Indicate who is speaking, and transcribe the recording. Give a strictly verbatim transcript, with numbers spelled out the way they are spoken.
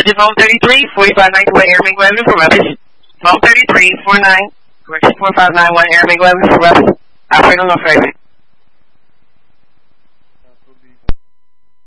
Speaker 1: Roger, phone thirty-three, forty-five ninety-one, Airman Glenn for Rubbish. Phone thirty-three, forty-nine, correction, four five nine one, Airman Glenn for Rubbish. Operator, no favorite.